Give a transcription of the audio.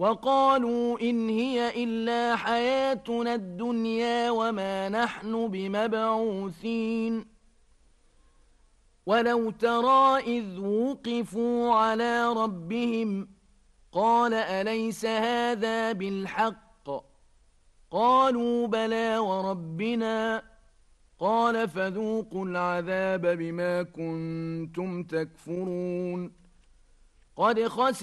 وقالوا إن هي إلا حياتنا الدنيا وما نحن بمبعوثين ولو ترى إذ وقفوا على ربهم قال أليس هذا بالحق قالوا بلى وربنا قال فذوقوا العذاب بما كنتم تكفرون قد خسر